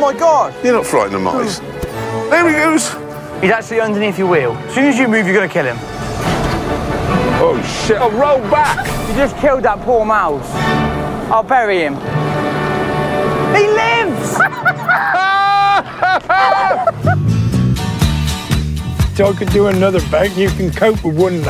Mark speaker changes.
Speaker 1: my God!
Speaker 2: You're not frightened of mice. There he goes.
Speaker 1: He's actually underneath your wheel. As soon as you move, you're going to kill him.
Speaker 2: Oh, shit. Oh, roll back.
Speaker 1: You just killed that poor mouse. I'll bury him. He lives!
Speaker 3: So I could do another bag, you can cope with one